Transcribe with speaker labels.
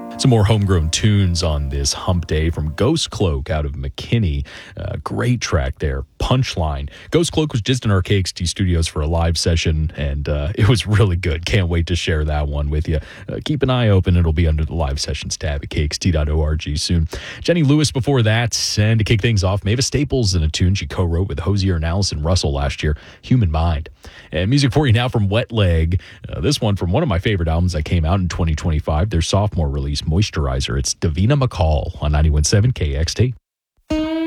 Speaker 1: Some more homegrown tunes on this hump day from Ghost Cloak out of McKinney. Great track there. Punchline. Ghost Cloak was just in our KXT studios for a live session, and it was really good. Can't wait to share that one with you. Keep an eye open. It'll be under the live sessions tab at kxt.org soon. Jenny Lewis before that, and to kick things off, Mavis Staples in a tune she co-wrote with Hosier and Allison Russell last year, Human Mind. And music for you now from Wet Leg. This one from one of my favorite albums that came out in 2025, their sophomore release, Moisturizer. It's Davina McCall on 91.7 KXT.